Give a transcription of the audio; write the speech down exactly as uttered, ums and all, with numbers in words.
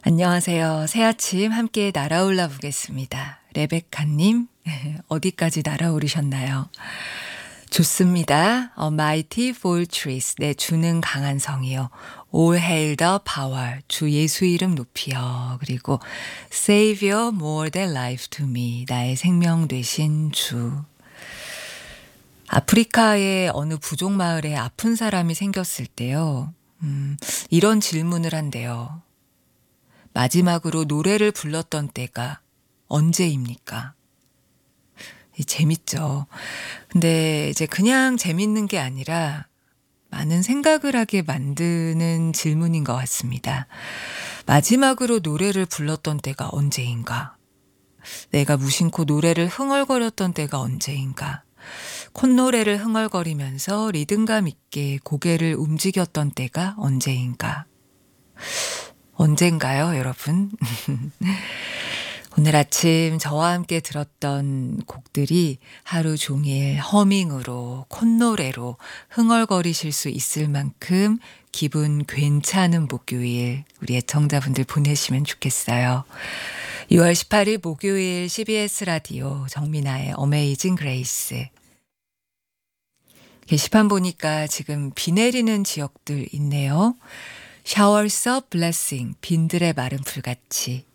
안녕하세요. 새 아침 함께 날아올라 보겠습니다. 레베카님, 어디까지 날아오르셨나요? 좋습니다. A mighty fortress, 내 주는 강한 성이요. All hail the power, 주 예수 이름 높이요. 그리고 Savior more than life to me, 나의 생명 되신 주. 아프리카의 어느 부족 마을에 아픈 사람이 생겼을 때요. 음, 이런 질문을 한대요. 마지막으로 노래를 불렀던 때가 언제입니까? 재밌죠. 근데 이제 그냥 재밌는 게 아니라 많은 생각을 하게 만드는 질문인 것 같습니다. 마지막으로 노래를 불렀던 때가 언제인가? 내가 무심코 노래를 흥얼거렸던 때가 언제인가? 콧노래를 흥얼거리면서 리듬감 있게 고개를 움직였던 때가 언제인가? 언젠가요, 여러분? 오늘 아침 저와 함께 들었던 곡들이 하루 종일 허밍으로, 콧노래로 흥얼거리실 수 있을 만큼 기분 괜찮은 목요일 우리 애청자분들 보내시면 좋겠어요. 유월 십팔일 목요일 씨비에스 라디오 정민아의 어메이징 그레이스. 게시판 보니까 지금 비 내리는 지역들 있네요. Showers of blessing, 빈들의 마른 불같이.